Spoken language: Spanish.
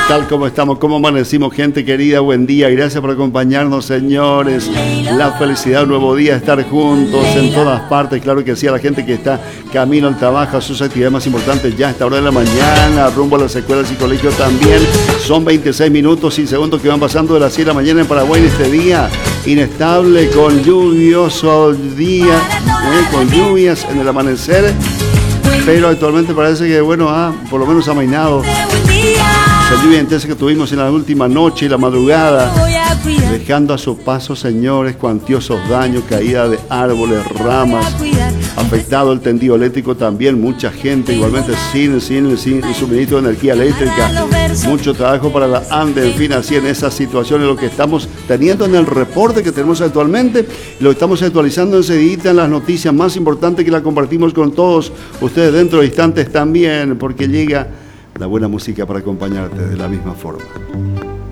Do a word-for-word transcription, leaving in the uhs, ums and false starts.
tal? ¿Cómo estamos? ¿Cómo amanecimos, gente querida? Buen día. Gracias por acompañarnos, señores. La felicidad, un nuevo día, estar juntos en todas partes. Claro que sí, a la gente que está camino al trabajo, a sus actividades más importantes ya a esta hora de la mañana, rumbo a las escuelas y colegios también. Son veintiséis minutos y segundos que van pasando de las siete de la mañana en Paraguay en este día inestable, con lluvioso día, ¿eh? Con lluvias en el amanecer. Pero actualmente parece que, bueno, ah, por lo menos ha amainado. La lluvia intensa que tuvimos en la última noche y la madrugada, dejando a su paso, señores, cuantiosos daños, caída de árboles, ramas, afectado el tendido eléctrico también, mucha gente igualmente sin, sin, sin suministro de energía eléctrica, mucho trabajo para la ANDE, en fin, así en esas situaciones lo que estamos teniendo en el reporte que tenemos actualmente, lo estamos actualizando enseguida en las noticias más importantes que la compartimos con todos ustedes dentro de instantes también, porque llega la buena música para acompañarte de la misma forma.